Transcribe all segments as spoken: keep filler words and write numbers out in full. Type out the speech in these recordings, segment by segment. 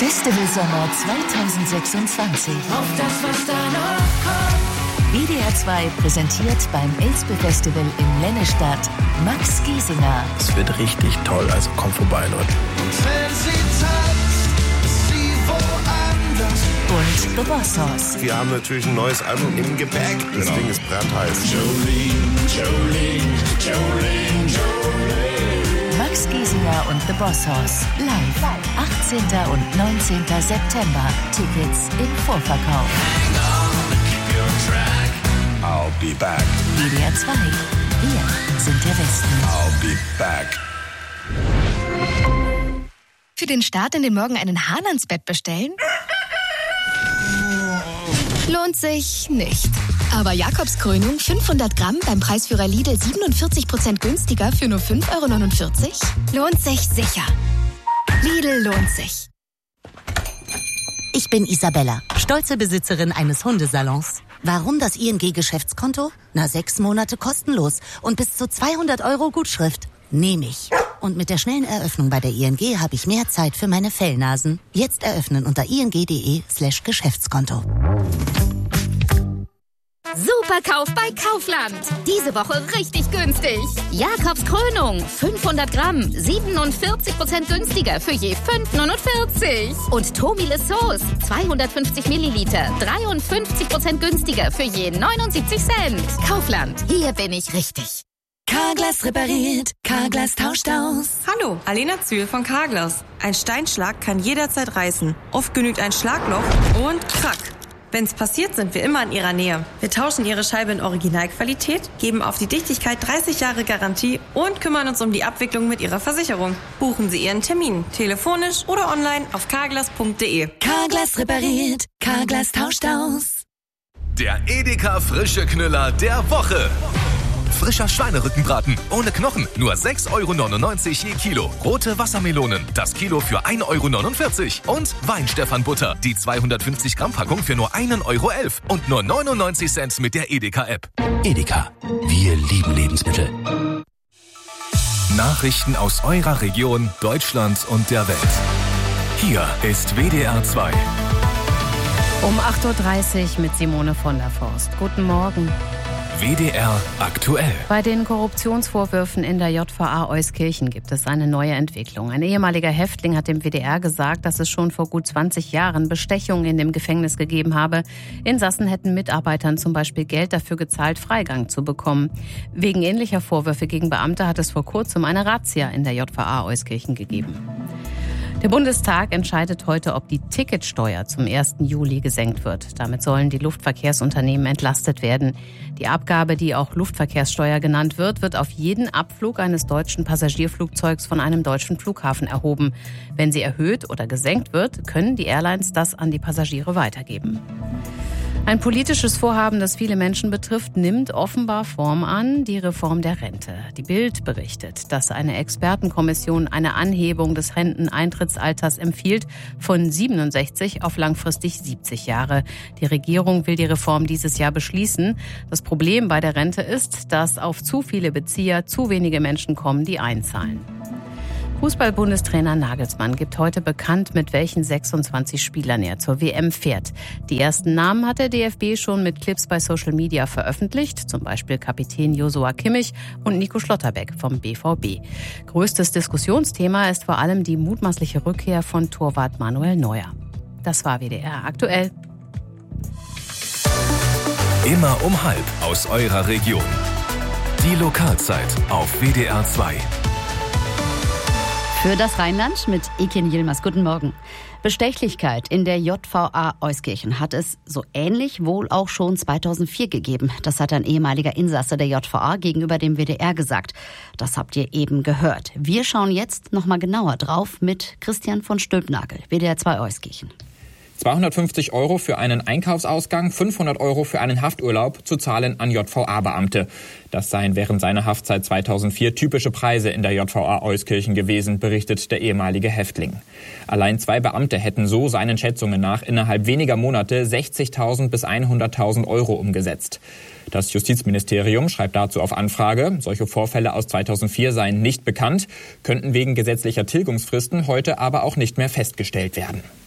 Festivalsommer zweitausendsechsundzwanzig. Auf das, was da noch kommt. W D R zwei präsentiert beim Elspe-Festival in Lennestadt Max Giesinger. Es wird richtig toll, also kommt vorbei, Leute. Und wenn sie tanzt, ist sie woanders. Und The Boss Hoss. Wir haben natürlich ein neues Album im Gepäck. Das genau. Ding ist brandheiß. Jolene, Jolene, Jolene, Jolene. Max Giesinger und The Boss Hoss. Live. achtzehnten und neunzehnten September. Tickets im Vorverkauf. Hang on, keep your track. I'll be back. W D R zwei. Wir sind der Westen. I'll be back. Für den Start in den Morgen einen Hahn ans Bett bestellen? Lohnt sich nicht. Aber Jakobskrönung fünfhundert Gramm beim Preisführer Lidl siebenundvierzig Prozent günstiger für nur fünf Euro neunundvierzig? Lohnt sich sicher. Lidl lohnt sich. Ich bin Isabella, stolze Besitzerin eines Hundesalons. Warum das I N G-Geschäftskonto? Na, sechs Monate kostenlos und bis zu zweihundert Euro Gutschrift. Nehme ich. Und mit der schnellen Eröffnung bei der I N G habe ich mehr Zeit für meine Fellnasen. Jetzt eröffnen unter ing.de slash Geschäftskonto. Superkauf bei Kaufland. Diese Woche richtig günstig. Jakobs Krönung, fünfhundert Gramm, siebenundvierzig Prozent günstiger für je fünf Euro neunundvierzig. Und Tomile Sauce, zweihundertfünfzig Milliliter, dreiundfünfzig Prozent günstiger für je neunundsiebzig Cent. Kaufland, hier bin ich richtig. Carglass repariert, Carglass tauscht aus. Hallo, Alena Zühl von Carglass. Ein Steinschlag kann jederzeit reißen. Oft genügt ein Schlagloch und krack. Wenn's passiert, sind wir immer in Ihrer Nähe. Wir tauschen Ihre Scheibe in Originalqualität, geben auf die Dichtigkeit dreißig Jahre Garantie und kümmern uns um die Abwicklung mit Ihrer Versicherung. Buchen Sie Ihren Termin, telefonisch oder online auf carglass punkt de. Carglass repariert, Carglass tauscht aus. Der Edeka frische Knüller der Woche. Frischer Schweinerückenbraten ohne Knochen, nur sechs Euro neunundneunzig je Kilo. Rote Wassermelonen, das Kilo für ein Euro neunundvierzig. Und Weinstefan-Butter, die zweihundertfünfzig Gramm Packung für nur ein Euro elf. Und nur neunundneunzig Cent mit der Edeka-App. Edeka, wir lieben Lebensmittel. Nachrichten aus eurer Region, Deutschland und der Welt. Hier ist W D R zwei. Um acht Uhr dreißig mit Simone von der Forst. Guten Morgen. W D R aktuell. Bei den Korruptionsvorwürfen in der J V A Euskirchen gibt es eine neue Entwicklung. Ein ehemaliger Häftling hat dem W D R gesagt, dass es schon vor gut zwanzig Jahren Bestechungen in dem Gefängnis gegeben habe. Insassen hätten Mitarbeitern zum Beispiel Geld dafür gezahlt, Freigang zu bekommen. Wegen ähnlicher Vorwürfe gegen Beamte hat es vor kurzem eine Razzia in der J V A Euskirchen gegeben. Der Bundestag entscheidet heute, ob die Ticketsteuer zum ersten Juli gesenkt wird. Damit sollen die Luftverkehrsunternehmen entlastet werden. Die Abgabe, die auch Luftverkehrssteuer genannt wird, wird auf jeden Abflug eines deutschen Passagierflugzeugs von einem deutschen Flughafen erhoben. Wenn sie erhöht oder gesenkt wird, können die Airlines das an die Passagiere weitergeben. Ein politisches Vorhaben, das viele Menschen betrifft, nimmt offenbar Form an, die Reform der Rente. Die Bild berichtet, dass eine Expertenkommission eine Anhebung des Renteneintrittsalters empfiehlt von siebenundsechzig auf langfristig siebzig Jahre. Die Regierung will die Reform dieses Jahr beschließen. Das Problem bei der Rente ist, dass auf zu viele Bezieher zu wenige Menschen kommen, die einzahlen. Fußball-Bundestrainer Nagelsmann gibt heute bekannt, mit welchen sechsundzwanzig Spielern er zur W M fährt. Die ersten Namen hat der D F B schon mit Clips bei Social Media veröffentlicht, zum Beispiel Kapitän Josua Kimmich und Nico Schlotterbeck vom B V B. Größtes Diskussionsthema ist vor allem die mutmaßliche Rückkehr von Torwart Manuel Neuer. Das war W D R aktuell. Immer um halb aus eurer Region. Die Lokalzeit auf W D R zwei. Für das Rheinland mit Ekin Yilmaz. Guten Morgen. Bestechlichkeit in der J V A Euskirchen hat es so ähnlich wohl auch schon zweitausendvier gegeben. Das hat ein ehemaliger Insasse der J V A gegenüber dem W D R gesagt. Das habt ihr eben gehört. Wir schauen jetzt noch mal genauer drauf mit Christian von Stülpnagel, W D R zwei Euskirchen. zweihundertfünfzig Euro für einen Einkaufsausgang, fünfhundert Euro für einen Hafturlaub zu zahlen an J V A-Beamte. Das seien während seiner Haftzeit zweitausendvier typische Preise in der J V A Euskirchen gewesen, berichtet der ehemalige Häftling. Allein zwei Beamte hätten so seinen Schätzungen nach innerhalb weniger Monate sechzigtausend bis hunderttausend Euro umgesetzt. Das Justizministerium schreibt dazu auf Anfrage, solche Vorfälle aus zweitausendvier seien nicht bekannt, könnten wegen gesetzlicher Tilgungsfristen heute aber auch nicht mehr festgestellt werden.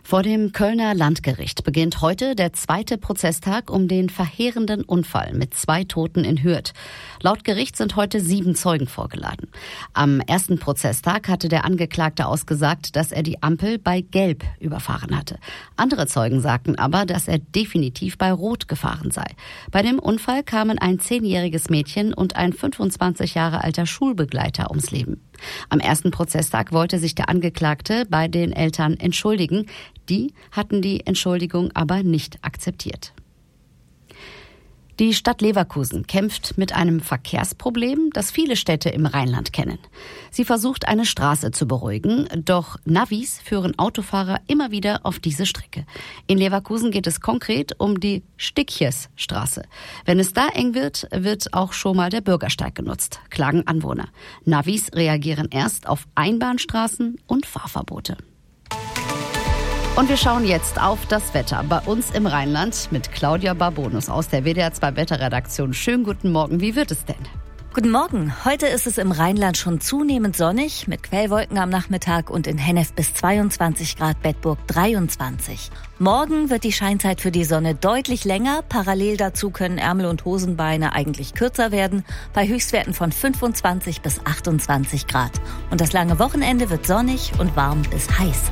Vor dem Kölner Landgericht beginnt heute der zweite Prozesstag um den verheerenden Unfall mit zwei Toten in Hürth. Laut Gericht sind heute sieben Zeugen vorgeladen. Am ersten Prozesstag hatte der Angeklagte ausgesagt, dass er die Ampel bei Gelb überfahren hatte. Andere Zeugen sagten aber, dass er definitiv bei Rot gefahren sei. Bei dem Unfall kamen ein zehnjähriges Mädchen und ein fünfundzwanzig Jahre alter Schulbegleiter ums Leben. Am ersten Prozesstag wollte sich der Angeklagte bei den Eltern entschuldigen. Die hatten die Entschuldigung aber nicht akzeptiert. Die Stadt Leverkusen kämpft mit einem Verkehrsproblem, das viele Städte im Rheinland kennen. Sie versucht, eine Straße zu beruhigen, doch Navis führen Autofahrer immer wieder auf diese Strecke. In Leverkusen geht es konkret um die Stickjesstraße. Wenn es da eng wird, wird auch schon mal der Bürgersteig genutzt, klagen Anwohner. Navis reagieren erst auf Einbahnstraßen und Fahrverbote. Und wir schauen jetzt auf das Wetter bei uns im Rheinland mit Claudia Barbonus aus der W D R zwei Wetterredaktion. Schönen guten Morgen, wie wird es denn? Guten Morgen. Heute ist es im Rheinland schon zunehmend sonnig, mit Quellwolken am Nachmittag und in Hennef bis zweiundzwanzig Grad, Bedburg dreiundzwanzig. Morgen wird die Scheinzeit für die Sonne deutlich länger. Parallel dazu können Ärmel und Hosenbeine eigentlich kürzer werden, bei Höchstwerten von fünfundzwanzig bis achtundzwanzig Grad. Und das lange Wochenende wird sonnig und warm bis heiß.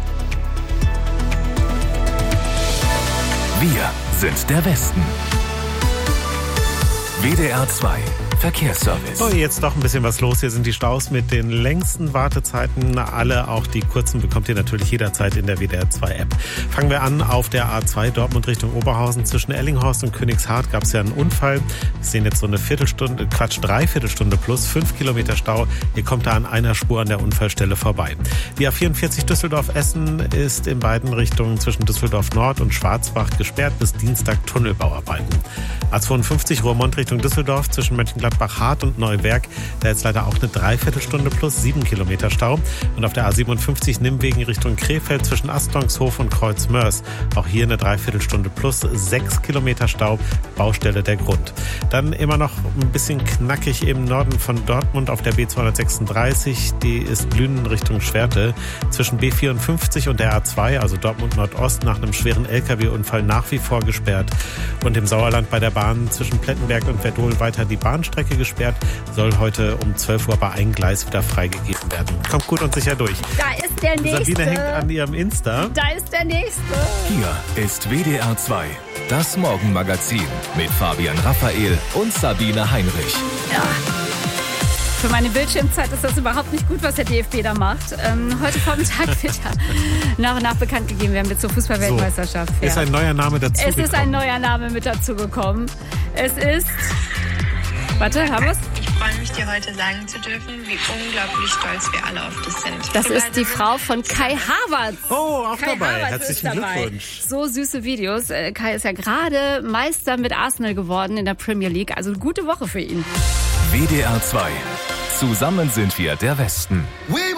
Wir sind der Westen. W D R zwei Verkehrsservice. So, jetzt doch ein bisschen was los. Hier sind die Staus mit den längsten Wartezeiten. Alle, auch die kurzen, bekommt ihr natürlich jederzeit in der W D R zwei App. Fangen wir an auf der A zwei Dortmund Richtung Oberhausen. Zwischen Ellinghorst und Königshardt gab es ja einen Unfall. Wir sehen jetzt so eine Viertelstunde, Quatsch, Dreiviertelstunde plus fünf Kilometer Stau. Ihr kommt da an einer Spur an der Unfallstelle vorbei. Die A vierundvierzig Düsseldorf-Essen ist in beiden Richtungen zwischen Düsseldorf Nord und Schwarzbach gesperrt bis Dienstag Tunnelbauarbeiten. A zweiundfünfzig Roermond Richtung Düsseldorf zwischen Mönchengladbach Hart und Neuwerk. Da ist leider auch eine Dreiviertelstunde plus sieben Kilometer Stau. Und auf der A siebenundfünfzig Nimmwegen Richtung Krefeld zwischen Astlongshof und Kreuzmörs. Auch hier eine Dreiviertelstunde plus sechs Kilometer Stau. Baustelle der Grund. Dann immer noch ein bisschen knackig im Norden von Dortmund auf der B zweihundertsechsunddreißig. Die ist Lünen Richtung Schwerte. Zwischen B vierundfünfzig und der A zwei, also Dortmund Nordost, nach einem schweren L K W-Unfall nach wie vor gesperrt. Und im Sauerland bei der Bahn zwischen Plettenberg und Verdol weiter die Bahnstrecke gesperrt, soll heute um zwölf Uhr bei ein Gleis wieder freigegeben werden. Kommt gut und sicher durch. Da ist der Nächste. Sabine hängt an ihrem Insta. Da ist der Nächste. Hier ist W D R zwei, das Morgenmagazin mit Fabian Raphael und Sabine Heinrich. Ja. Für meine Bildschirmzeit ist das überhaupt nicht gut, was der D F B da macht. Ähm, heute Vormittag wird ja nach und nach bekannt gegeben werden mit zur Fußball-Weltmeisterschaft. So, ist ein neuer Name dazu Es gekommen. ist ein neuer Name mit dazu gekommen. Es ist... Warte, haben wir es? Ich freue mich, dir heute sagen zu dürfen, wie unglaublich stolz wir alle auf dich sind. Das ist die Frau von Kai Havertz. Oh, auch Kai dabei. Havertz Herzlichen ist dabei. Glückwunsch. So süße Videos. Kai ist ja gerade Meister mit Arsenal geworden in der Premier League. Also gute Woche für ihn. W D R zwei. Zusammen sind wir der Westen.